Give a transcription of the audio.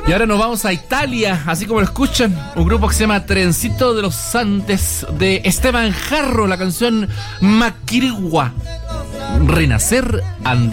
Y ahora nos vamos a Italia, así como lo escuchan, un grupo que se llama Trencito de los Andes, de Esteban Jarro, la canción Maquirigua, Renacer Andino.